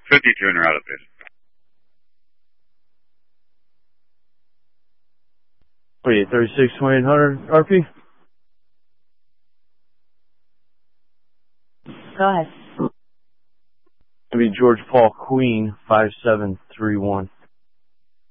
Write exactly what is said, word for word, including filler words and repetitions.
fifty-two and out of this. What are you, thirty-six, twenty-eight hundred R P? Go ahead. It'll be George Paul Queen, five seven three one.